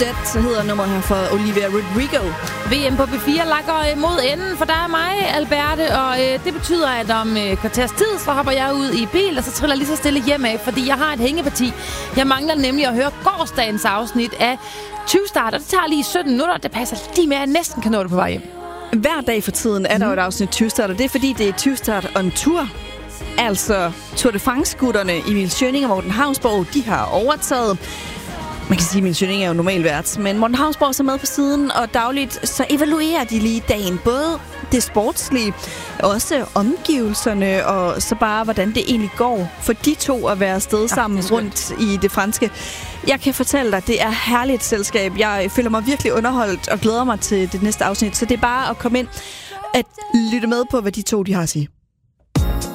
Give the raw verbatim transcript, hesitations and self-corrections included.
Dead, så hedder nummeret her for Olivia Rodrigo. V M på B fire lakker mod enden, for der er mig, Alberte, og øh, det betyder, at om øh, kvarters tid, så hopper jeg ud i bil, og så triller lige så stille hjem af, fordi jeg har et hængeparti. Jeg mangler nemlig at høre gårsdagens afsnit af tyve Start, og det tager lige sytten minutter, det passer lige med, at jeg næsten kan nå det på vej hjem. Hver dag for tiden er der jo et afsnit tyve Start, og det er fordi, det er tyve Start on tour. Altså, Tour de France-gutterne Emil Schøning og Morten Havsborg, de har overtaget. Man kan sige, at Emil Schøning er jo normal vært, men Morten Havsborg er så med på siden, og dagligt så evaluerer de lige dagen. Både det sportslige, også omgivelserne, og så bare, hvordan det egentlig går for de to at være afsted sammen ja, rundt i det franske. Jeg kan fortælle dig, det er herligt selskab. Jeg føler mig virkelig underholdt og glæder mig til det næste afsnit, så det er bare at komme ind at lytte med på, hvad de to de har at sige.